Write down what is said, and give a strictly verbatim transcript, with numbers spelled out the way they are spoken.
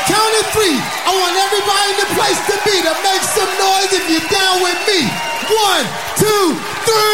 count of three, I want everybody in the place to be to make some noise if you're down with me. One, two, three.